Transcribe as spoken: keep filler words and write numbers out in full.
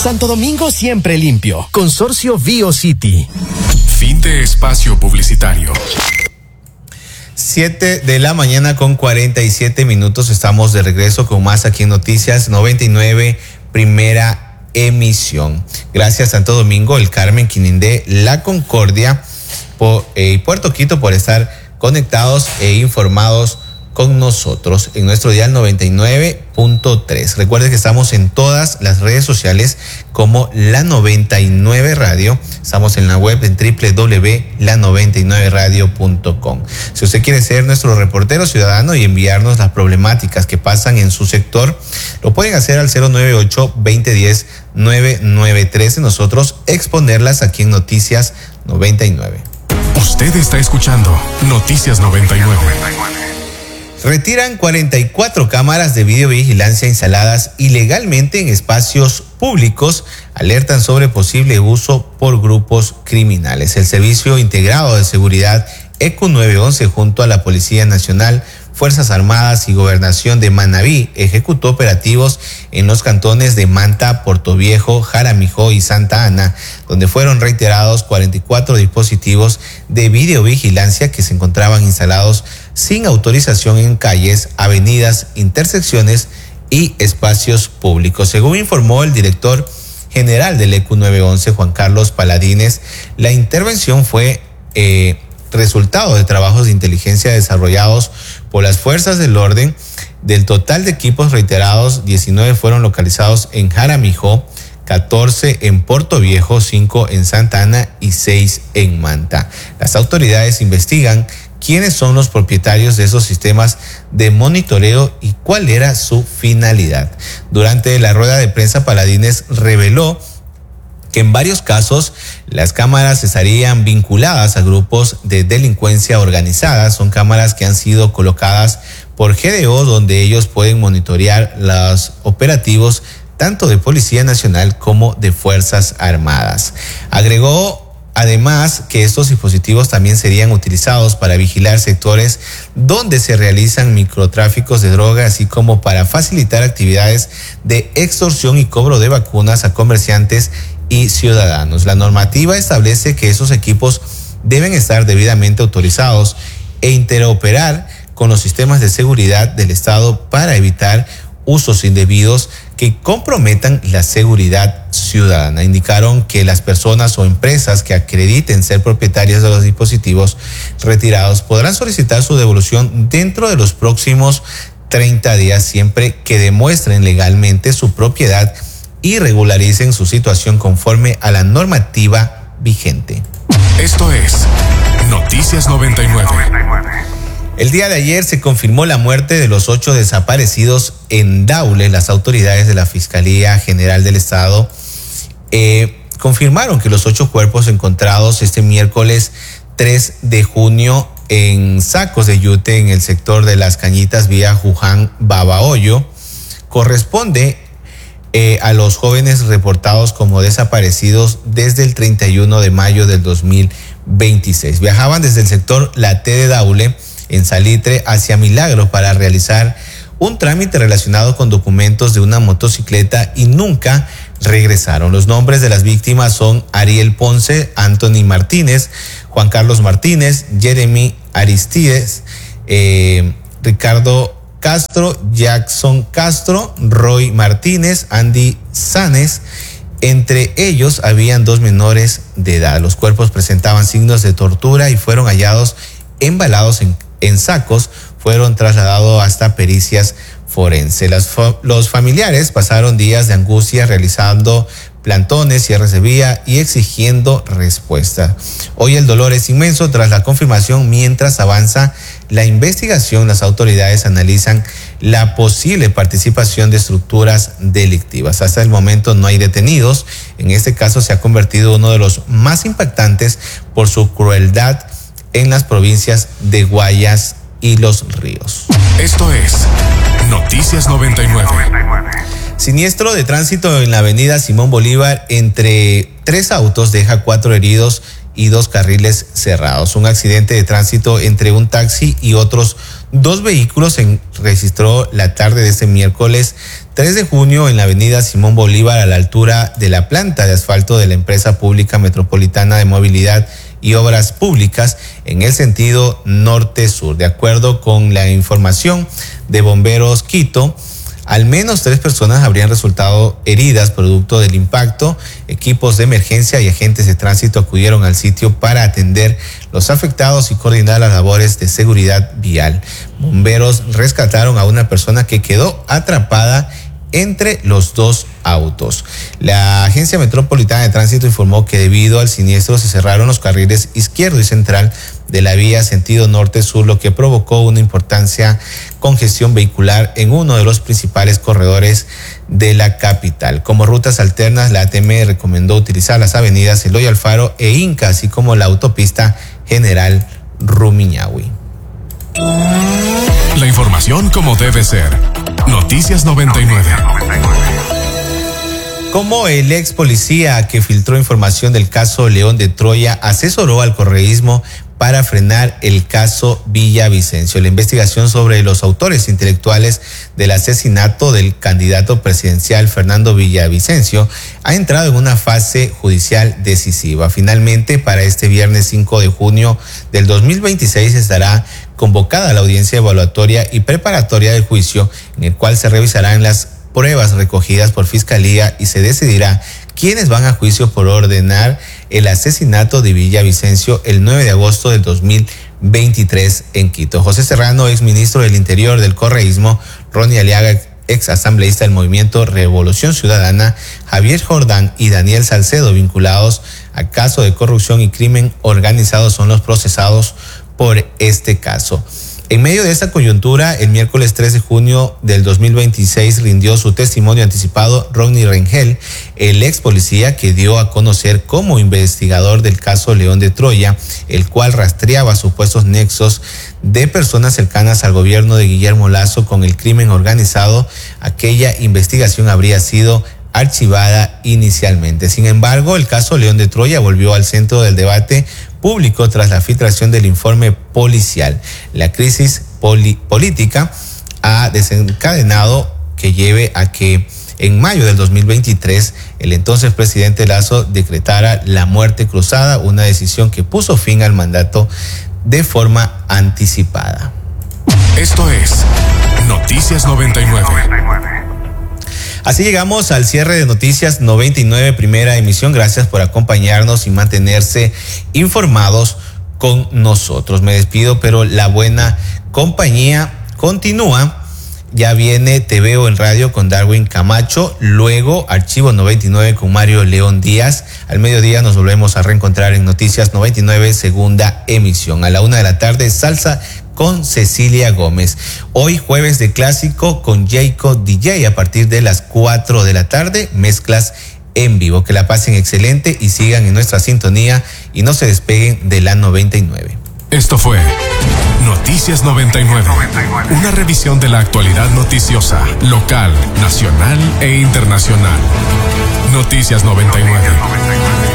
Santo Domingo siempre limpio. Consorcio BioCity. Fin de espacio publicitario. Siete de la mañana con cuarenta y siete minutos. Estamos de regreso con más aquí en Noticias noventa y nueve, primera emisión. Gracias Santo Domingo, El Carmen, Quinindé, La Concordia por, eh, y Puerto Quito por estar conectados e informados con nosotros en nuestro dial noventa y nueve punto tres. Recuerde que estamos en todas las redes sociales como La noventa y nueve Radio. Estamos en la web en doble u doble u doble u punto la noventa y nueve radio punto com. Si usted quiere ser nuestro reportero ciudadano y enviarnos las problemáticas que pasan en su sector, lo pueden hacer al cero nueve ocho, veinte diez, nueve nueve trece. Nosotros exponerlas aquí en Noticias noventa y nueve. Usted está escuchando Noticias noventa y nueve. Retiran cuarenta y cuatro cámaras de videovigilancia instaladas ilegalmente en espacios públicos. Alertan sobre posible uso por grupos criminales. El Servicio Integrado de Seguridad E Q nueve once junto a la Policía Nacional, Fuerzas Armadas y Gobernación de Manabí ejecutó operativos en los cantones de Manta, Portoviejo, Jaramijó y Santa Ana, donde fueron reiterados cuarenta y cuatro dispositivos de videovigilancia que se encontraban instalados sin autorización en calles, avenidas, intersecciones y espacios públicos. Según informó el director general del E Q nueve once, Juan Carlos Paladines, la intervención fue eh, resultado de trabajos de inteligencia desarrollados por las fuerzas del orden. Del total de equipos reiterados, diecinueve fueron localizados en Jaramijó, catorce en Portoviejo, cinco en Santa Ana y seis en Manta. Las autoridades investigan quiénes son los propietarios de esos sistemas de monitoreo y cuál era su finalidad. Durante la rueda de prensa, Paladines reveló que en varios casos las cámaras estarían vinculadas a grupos de delincuencia organizada. Son cámaras que han sido colocadas por G D O, donde ellos pueden monitorear los operativos tanto de Policía Nacional como de Fuerzas Armadas. Agregó además que estos dispositivos también serían utilizados para vigilar sectores donde se realizan microtráficos de droga, así como para facilitar actividades de extorsión y cobro de vacunas a comerciantes y ciudadanos. La normativa establece que esos equipos deben estar debidamente autorizados e interoperar con los sistemas de seguridad del Estado para evitar usos indebidos que comprometan la seguridad ciudadana. Indicaron que las personas o empresas que acrediten ser propietarias de los dispositivos retirados podrán solicitar su devolución dentro de los próximos treinta días, siempre que demuestren legalmente su propiedad y regularicen su situación conforme a la normativa vigente. Esto es Noticias noventa y nueve. El día de ayer se confirmó la muerte de los ocho desaparecidos en Daule. Las autoridades de la Fiscalía General del Estado eh, confirmaron que los ocho cuerpos encontrados este miércoles tres de junio en sacos de yute en el sector de Las Cañitas vía Juján Babahoyo corresponde eh, a los jóvenes reportados como desaparecidos desde el treinta y uno de mayo del dos mil veintiséis. Viajaban desde el sector La T de Daule en Salitre hacia Milagro para realizar un trámite relacionado con documentos de una motocicleta y nunca regresaron. Los nombres de las víctimas son Ariel Ponce, Anthony Martínez, Juan Carlos Martínez, Jeremy Aristides, eh, Ricardo Castro, Jackson Castro, Roy Martínez, Andy Sanes. Entre ellos habían dos menores de edad. Los cuerpos presentaban signos de tortura y fueron hallados embalados en en sacos. Fueron trasladados hasta pericias forenses. Las, los familiares pasaron días de angustia realizando plantones, cierres de vía y exigiendo respuesta. Hoy el dolor es inmenso tras la confirmación. Mientras avanza la investigación, las autoridades analizan la posible participación de estructuras delictivas. Hasta el momento no hay detenidos. En este caso se ha convertido en uno de los más impactantes por su crueldad en las provincias de Guayas y Los Ríos. Esto es Noticias noventa y nueve. Siniestro de tránsito en la avenida Simón Bolívar entre tres autos deja cuatro heridos y dos carriles cerrados. Un accidente de tránsito entre un taxi y otros dos vehículos se registró la tarde de este miércoles tres de junio en la avenida Simón Bolívar, a la altura de la planta de asfalto de la empresa pública metropolitana de movilidad y obras públicas en el sentido norte-sur. De acuerdo con la información de Bomberos Quito, al menos tres personas habrían resultado heridas producto del impacto. Equipos de emergencia y agentes de tránsito acudieron al sitio para atender los afectados y coordinar las labores de seguridad vial. Bomberos rescataron a una persona que quedó atrapada entre los dos autos. La Agencia Metropolitana de Tránsito informó que debido al siniestro se cerraron los carriles izquierdo y central de la vía sentido norte-sur, lo que provocó una importancia congestión vehicular en uno de los principales corredores de la capital. Como rutas alternas, la A T M recomendó utilizar las avenidas Eloy Alfaro e Inca, así como la autopista General Rumiñahui. La información como debe ser. Noticias noventa y nueve. Como el ex policía que filtró información del caso León de Troya asesoró al correísmo para frenar el caso Villavicencio. La investigación sobre los autores intelectuales del asesinato del candidato presidencial Fernando Villavicencio ha entrado en una fase judicial decisiva. Finalmente, para este viernes cinco de junio del dos mil veintiséis estará convocada la audiencia evaluatoria y preparatoria del juicio, en el cual se revisarán las pruebas recogidas por Fiscalía y se decidirá quiénes van a juicio por ordenar el asesinato de Villavicencio el nueve de agosto del dos mil veintitrés en Quito. José Serrano, ex ministro del Interior del correísmo, Ronnie Aliaga, ex asambleísta del Movimiento Revolución Ciudadana, Javier Jordán y Daniel Salcedo, vinculados a caso de corrupción y crimen organizado, son los procesados por este caso. En medio de esta coyuntura, el miércoles tres de junio del dos mil veintiséis rindió su testimonio anticipado Ronnie Rengel, el ex policía que dio a conocer como investigador del caso León de Troya, el cual rastreaba supuestos nexos de personas cercanas al gobierno de Guillermo Lasso con el crimen organizado. Aquella investigación habría sido archivada inicialmente. Sin embargo, el caso León de Troya volvió al centro del debate público tras la filtración del informe policial. La crisis poli- política ha desencadenado que lleve a que en mayo del dos mil veintitrés el entonces presidente Lasso decretara la muerte cruzada, una decisión que puso fin al mandato de forma anticipada. Esto es Noticias noventa y nueve. Así llegamos al cierre de Noticias noventa y nueve, primera emisión. Gracias por acompañarnos y mantenerse informados con nosotros. Me despido, pero la buena compañía continúa. Ya viene Te Veo en Radio con Darwin Camacho, luego Archivo noventa y nueve con Mario León Díaz. Al mediodía nos volvemos a reencontrar en Noticias noventa y nueve, segunda emisión. A la una de la tarde, Salsa con Cecilia Gómez. Hoy jueves de clásico con Jacob D J a partir de las cuatro de la tarde, mezclas en vivo. Que la pasen excelente y sigan en nuestra sintonía y no se despeguen de la noventa y nueve. Esto fue Noticias noventa y nueve, una revisión de la actualidad noticiosa, local, nacional e internacional. Noticias noventa y nueve.